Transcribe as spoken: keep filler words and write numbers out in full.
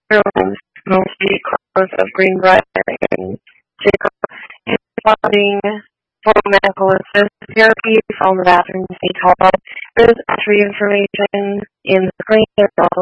rooms, mostly colors of green, red, and zero, and providing for medical assisted therapy on the bathroom seat hall. There's entry information in the screen. There's also